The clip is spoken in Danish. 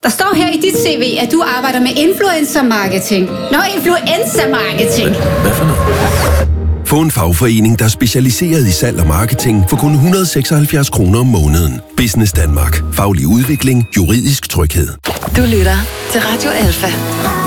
Der står her i dit CV, at du arbejder med influencer marketing. Nå, influencer marketing. Hvad for noget? Få en fagforening, der er specialiseret i salg og marketing for kun 176 kroner om måneden. Business Danmark. Faglig udvikling. Juridisk tryghed. Du lytter til Radio Alfa.